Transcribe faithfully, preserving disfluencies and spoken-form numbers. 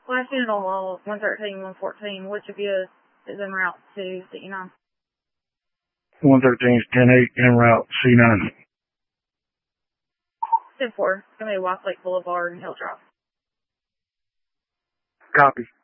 Last unit on wall, one thirteen, one fourteen. Which of you is en route to C nine? one thirteen is ten eight, en route, C nine. ten four, it's going to be Westlake Boulevard and Hill Drive. Copy.